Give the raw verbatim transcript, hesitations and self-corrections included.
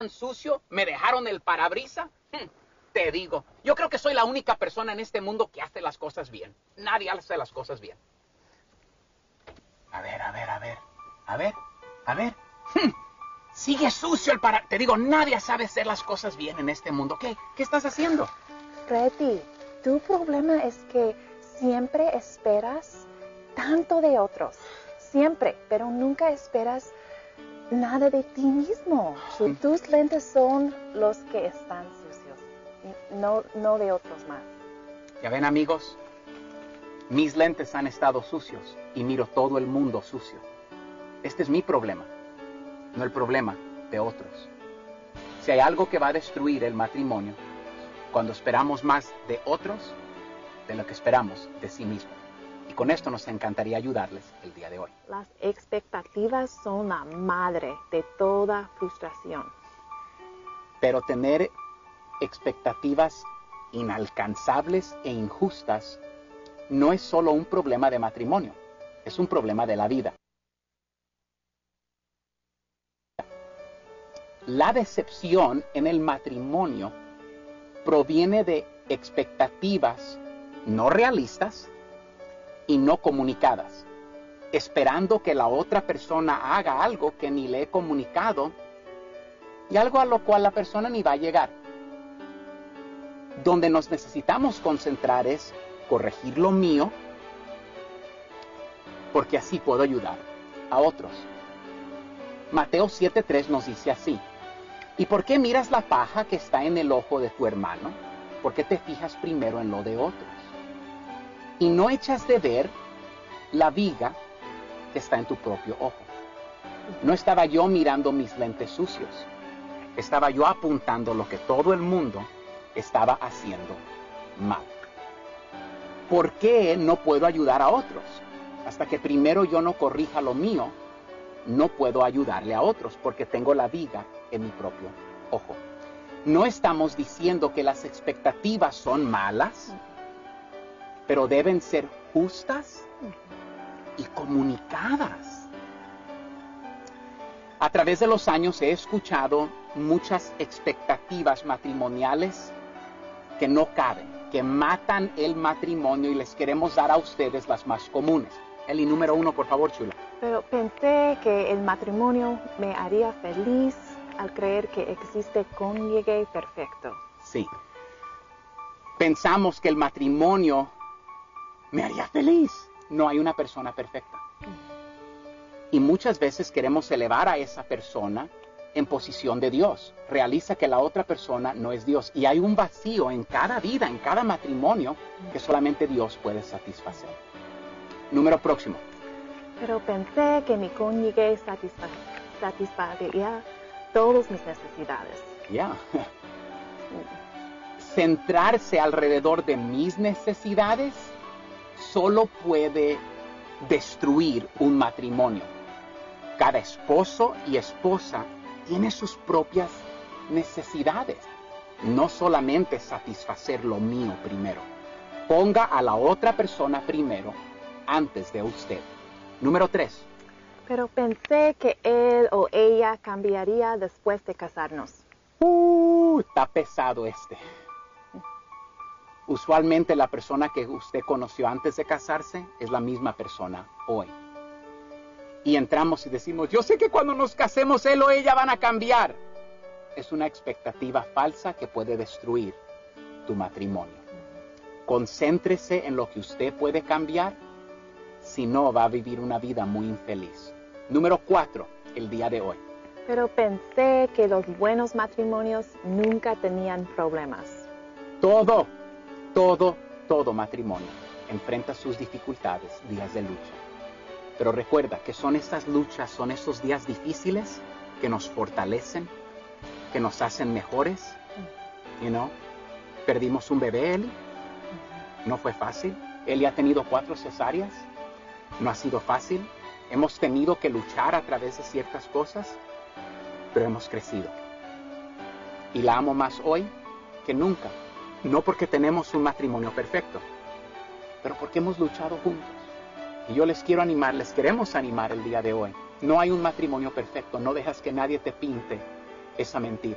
tan sucio, me dejaron el parabrisas. Hmm, te digo, yo creo que soy la única persona en este mundo que hace las cosas bien. Nadie hace las cosas bien. A ver, a ver, a ver, a ver, a ver. Hmm, sigue sucio el parabrisas. Te digo, nadie sabe hacer las cosas bien en este mundo. ¿Qué? ¿Qué estás haciendo? Freddy, tu problema es que siempre esperas tanto de otros. Siempre, pero nunca esperas nada de ti mismo. Su- Tus lentes son los que están sucios, no, no de otros más. Ya ven, amigos, mis lentes han estado sucios y miro todo el mundo sucio. Este es mi problema, no el problema de otros. Si hay algo que va a destruir el matrimonio, cuando esperamos más de otros de lo que esperamos de sí mismos. Y con esto nos encantaría ayudarles el día de hoy. Las expectativas son la madre de toda frustración. Pero tener expectativas inalcanzables e injustas no es solo un problema de matrimonio, es un problema de la vida. La decepción en el matrimonio proviene de expectativas no realistas y no comunicadas, esperando que la otra persona haga algo que ni le he comunicado y algo a lo cual la persona ni va a llegar. Donde nos necesitamos concentrar es corregir lo mío, porque así puedo ayudar a otros. Mateo siete tres nos dice así: ¿y por qué miras la paja que está en el ojo de tu hermano? ¿Por qué te fijas primero en lo de otros? Y no echas de ver la viga que está en tu propio ojo. No estaba yo mirando mis lentes sucios. Estaba yo apuntando lo que todo el mundo estaba haciendo mal. ¿Por qué no puedo ayudar a otros? Hasta que primero yo no corrija lo mío, no puedo ayudarle a otros porque tengo la viga en mi propio ojo. No estamos diciendo que las expectativas son malas, pero deben ser justas y comunicadas. A través de los años he escuchado muchas expectativas matrimoniales que no caben, que matan el matrimonio, y les queremos dar a ustedes las más comunes. Eli, número uno, por favor, chula. Pero pensé que el matrimonio me haría feliz al creer que existe cónyuge perfecto. Sí. Pensamos que el matrimonio me haría feliz. No hay una persona perfecta. Y muchas veces queremos elevar a esa persona en posición de Dios. Realiza que la otra persona no es Dios. Y hay un vacío en cada vida, en cada matrimonio, que solamente Dios puede satisfacer. Número próximo. Pero pensé que mi cónyuge satisfa satisfaría todas mis necesidades. Ya. Yeah. Centrarse alrededor de mis necesidades solo puede destruir un matrimonio. Cada esposo y esposa tiene sus propias necesidades. No solamente satisfacer lo mío primero. Ponga a la otra persona primero antes de usted. Número tres. Pero pensé que él o ella cambiaría después de casarnos. Uh, está pesado este. Usualmente la persona que usted conoció antes de casarse es la misma persona hoy. Y entramos y decimos, yo sé que cuando nos casemos él o ella van a cambiar. Es una expectativa falsa que puede destruir tu matrimonio. Concéntrese en lo que usted puede cambiar, si no va a vivir una vida muy infeliz. Número cuatro, el día de hoy. Pero pensé que los buenos matrimonios nunca tenían problemas. Todo, todo, todo matrimonio enfrenta sus dificultades, días de lucha. Pero recuerda que son estas luchas, son esos días difíciles que nos fortalecen, que nos hacen mejores. You know, perdimos un bebé, Eli. No fue fácil. Eli ha tenido cuatro cesáreas. No ha sido fácil. Hemos tenido que luchar a través de ciertas cosas, pero hemos crecido. Y la amo más hoy que nunca. No porque tenemos un matrimonio perfecto, pero porque hemos luchado juntos. Y yo les quiero animar, les queremos animar el día de hoy. No hay un matrimonio perfecto. No dejas que nadie te pinte esa mentira.